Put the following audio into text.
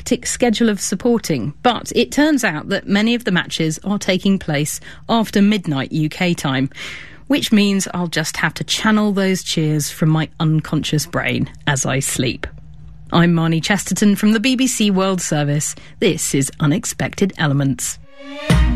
hectic schedule of supporting, but it turns out that many of the matches are taking place after midnight UK time, which means I'll just have to channel those cheers from my unconscious brain as I sleep. I'm Marnie Chesterton from the BBC World Service. This is Unexpected Elements.